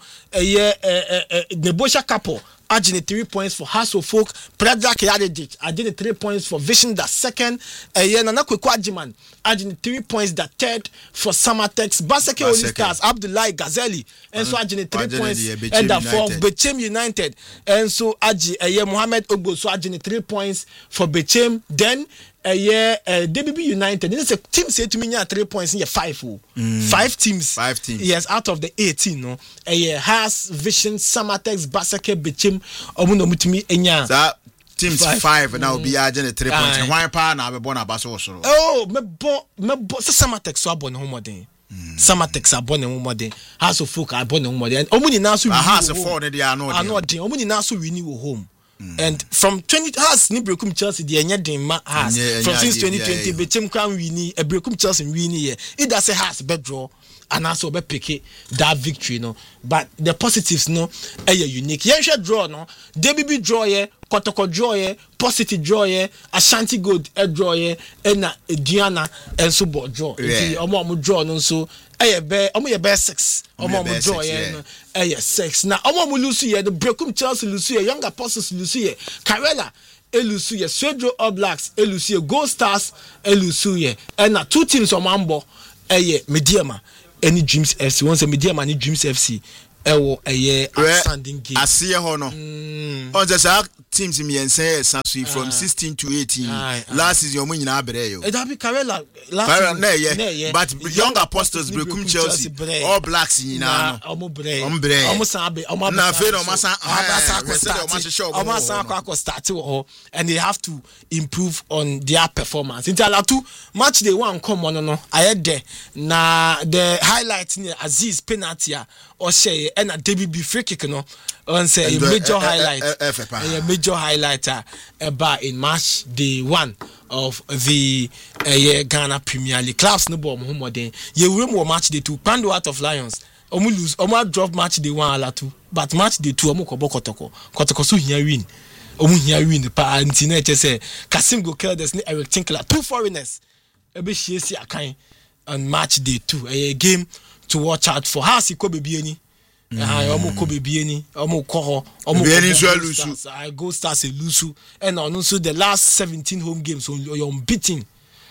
Nebosha couple agene 3 points for House of Folk Predrag Yadedic agene 3 points for Vision that second Nana Kweku Ajiman agene 3 points that third for Samatex Baseke Oliskas Abdullahi Gazeli and so agene 3 points and that for Bechem United and so agi Mohammed Ogbo so agene 3 points for Bechem then DBB United this is a team say to me 3 points in 5 teams yes out of the 18 no has Vision Samatex Baseke Bechem omuno mutumi enya that teams 5 now be agent 3 points why pa na be born abaso so oh me bo Samatex so abon homodin Samatex abone mu modern, House of Folk abone mu modern. Omuni na so House of Folk they are not. Omuni na so wini wo home. And from 20 has ni brekum Chelsea the enye den ma has from since 2020 betem kwan wini e brekum Chelsea wini here. It does say has be draw and also be pick that victory no, but the positives no unique. Yenhwe draw no, DBB draw ye, Kotoko draw ye, Positive draw ye, Ashanti Gold draw ye, na Diana and so bo draw. Omo draw no so omo be 6. Omo draw ye 6. Na omo lose ye the brekum Chelsea lose ye, Young Apostles lose ye, Karela lose ye, Swedro All Blacks lose ye, Gold Stars lose ye, and na two teams on Mambo Mediama. Any Dreams FC once a medium any Dreams FC a outstanding game. I see a honor on the teams in me say from 16 to 18 last is your money na abreo that be Karela but Young Apostles brekum Chelsea All Blacks in na ombre na fair start and they have to improve on their performance in Alatu match they one come on no I had there na the highlight in Aziz penalty or say and a DBB free kick no on say a major highlight a major highlighter about in match day 1 of the Ghana Premier League clubs no ball modern you remember match day 2 Pando out of Lions lose drop match day 1 alatu but match day 2 kotoko so here win here win pa antina say Kasim go kill this Eric Tinkler 2 foreigners ebe shiesi akan on match day 2 a game to watch out for how si ko bebi ani omo ko bebi ani omo ko ho omo lusu I go stars lusu and also the last 17 home games so you're unbeaten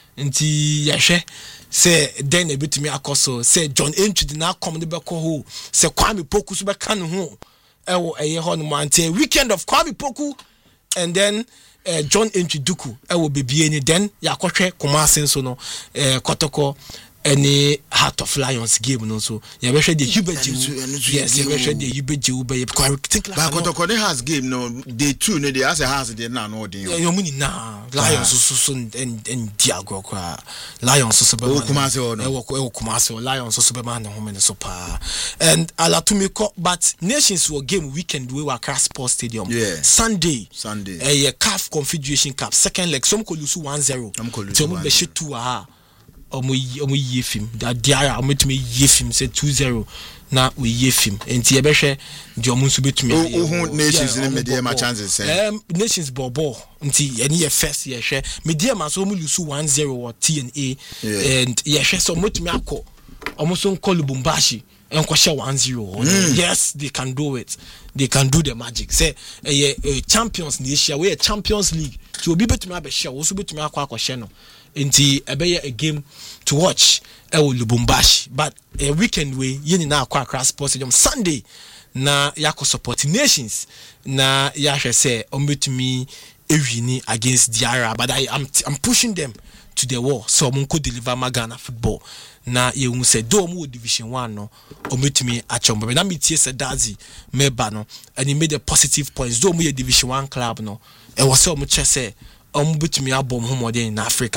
nti yehwe say then a bit me akoso say John Entry did not come the back ho say Kwame Poku so be kan ho ewo ho no mante weekend of Kwame Poku and then John Entry Duku ewo bebi ani then yakwohwe Kumasi so no Kotoko any Heart of Lions game no so you be sure the Hubeji yes you be sure the Hubeji be because think like but Kotoko has game no day 2 no they has a house they na no dey you money na Lions so and Diago kwa Lions so be Kumasi no Kumasi Lions so be man home so pa and alatumiko but Nations war game weekend we were Accra Sports Stadium Sunday a CAF Confederation Cup second leg some ko lose 1-0 so mo be she 2 omo yefim that diara ometumi yefim say 2-0 na we yefim enti e be hwe di omo nso betumi Nations in media ma chances say Nations bobo enti eni ye first ye hwe media ma so omo lose 1-0 or TNA and ye hwe so ometumi akọ omo so nko Lubumbashi enko hwe 1-0 yes they can do it they can do the magic say champions in Asia we Champions League so obi betumi abehwe wo so betumi akọ hwe no inti ebeye a game to watch Lubumbashi but a weekend way yini na Accra Sports Stadium Sunday na yako support Nations na yahwe say ombetumi ewini against Diarra but I'm pushing them to the wall so omunko deliver Ghana football na ye say do omu division 1 no ombetumi achombo na metie say Dazi meba no and he made a positive points do omu division 1 club no e was say omu chese betumi abom homodin in Africa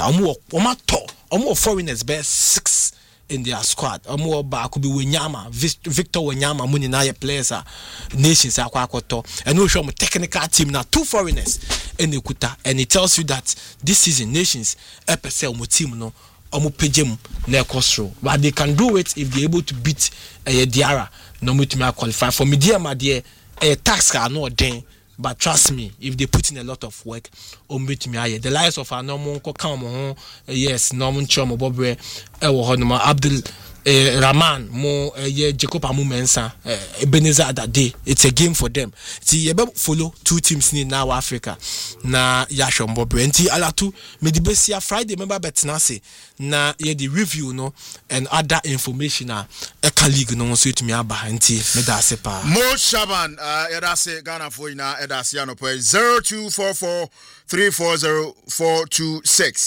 omo foreigners be 6 in their squad omo ba ko bi Wenyama Victor Wenyama muni na ye players Nations akwakoto and no show mo technical team na 2 foreigners in Ekuta and it tells you that this season Nations epese omo team no omo pejemu na ekosro but they can do it if they able to beat Diarra no betumi qualify for media ma there tax ka no den. But trust me, if they put in a lot of work, the lives of our normal yes, Norman Chomo Bobre, Abdul Rahman, Jacob Amu Mensa, Ebenezer that day. It's a game for them. See, you follow 2 teams in now Africa. Na Yashon Bobre. And Alatu, Medibesia Friday, remember Betnase. Na the review no and other information a colleague no so to me aba nti me da se pa Mo Shaban edase Ghana for ina edase anopo 0244 340 426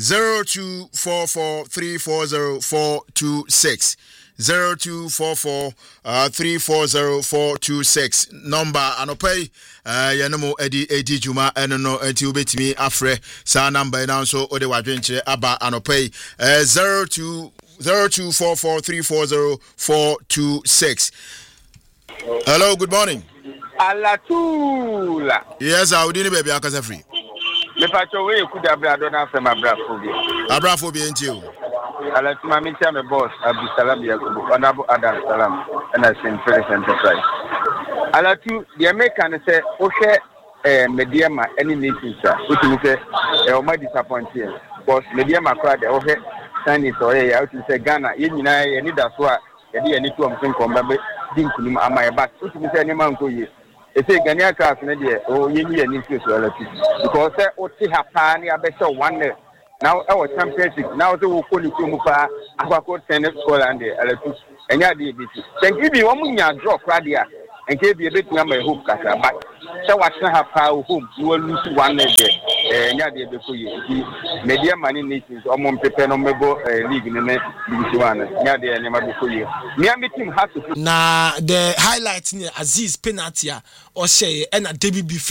0244 340 426 0244 340 426 number anopay yanemo edi juma eno enti obetimi afre sa number na so ode wadwenche aba anopay 02 0244340426. Hello, good morning. Alatula. Yes, I would baby akasa free. Me pacho we could have brado na fe mabraphobia. Abraphobia into. Alatuma me tell me boss Abdul Salam Yakubu, Honorable Adam Salam, and I St. Felix Enterprise. Alatu, the American say, okay, Mediama any meeting, sir, which is say, my disappointed. Because Mediama cried, okay, Chinese or out to say Ghana, you need that's why you need to come back. Dinkum am my back, which is any man go ye. It's a Ghanaian class, or you need an interest relative. Because they ought to have pioneer better one day. Now our championship, now the Ukuli Kumupa, Aqua Tennis School and the electric, and Yadi. Then give you one drop radia and give you a bit number hoop cassa back. So I shall have power home, you will lose one day, and Yadi before you. Media money nations, or Montepe Nomebo League in the next one, Yadi and before you. Miami team has to. Now, the highlights in Aziz penalty or say, and a Debbie